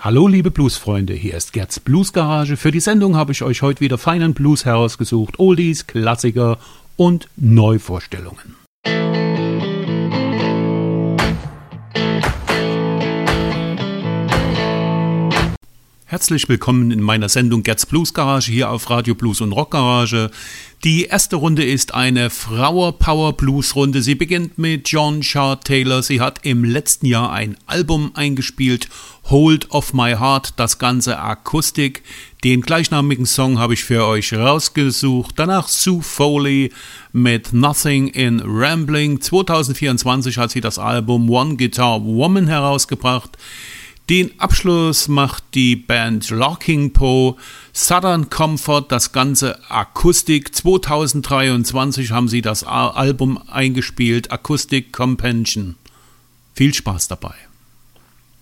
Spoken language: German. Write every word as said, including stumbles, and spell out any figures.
Hallo liebe Bluesfreunde, hier ist Gerds Bluesgarage. Für die Sendung habe ich euch heute wieder feinen Blues herausgesucht, Oldies, Klassiker und Neuvorstellungen. Herzlich willkommen in meiner Sendung Gerds Bluesgarage hier auf Radio Blues und Rock Garage. Die erste Runde ist eine Flower Power Blues Runde. Sie beginnt mit John Shard Taylor. Sie hat im letzten Jahr ein Album eingespielt, Hold of My Heart, das ganze Akustik. Den gleichnamigen Song habe ich für euch rausgesucht. Danach Sue Foley mit Nothing in Rambling. zwanzig vierundzwanzig hat sie das Album One Guitar Woman herausgebracht. Den Abschluss macht die Band Larking Poe, Southern Comfort, das ganze Akustik. zwanzig dreiundzwanzig haben sie das Album eingespielt, Acoustic Companion. Viel Spaß dabei.